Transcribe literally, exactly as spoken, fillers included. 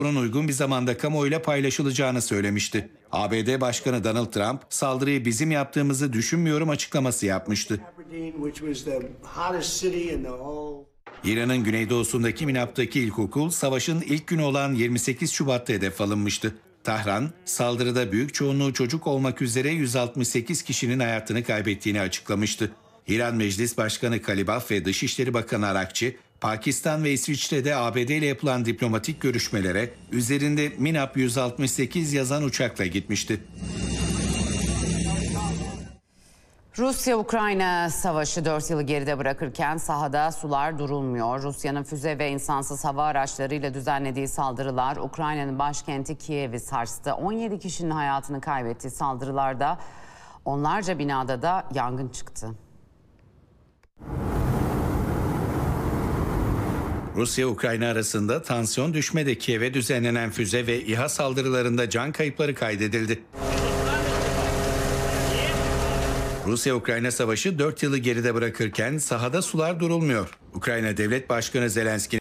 uygun bir zamanda kamuoyuyla paylaşılacağını söylemişti. A B D Başkanı Donald Trump, saldırıyı bizim yaptığımızı düşünmüyorum açıklaması yapmıştı. İran'ın güneydoğusundaki Minap'taki ilkokul, savaşın ilk günü olan yirmi sekiz Şubat'ta hedef alınmıştı. Tahran, saldırıda büyük çoğunluğu çocuk olmak üzere yüz altmış sekiz kişinin hayatını kaybettiğini açıklamıştı. İran Meclis Başkanı Kalibaf ve Dışişleri Bakanı Arakçı, Pakistan ve İsviçre'de A B D ile yapılan diplomatik görüşmelere üzerinde Minap yüz altmış sekiz yazan uçakla gitmişti. Rusya-Ukrayna savaşı dört yılı geride bırakırken sahada sular durulmuyor. Rusya'nın füze ve insansız hava araçlarıyla düzenlediği saldırılar Ukrayna'nın başkenti Kiev'i sarstı. on yedi kişinin hayatını kaybettiği saldırılarda onlarca binada da yangın çıktı. Rusya-Ukrayna arasında tansiyon düşmedi. Kiev'e düzenlenen füze ve İHA saldırılarında can kayıpları kaydedildi. Rusya-Ukrayna savaşı dört yılı geride bırakırken sahada sular durulmuyor. Ukrayna Devlet Başkanı Zelenski'nin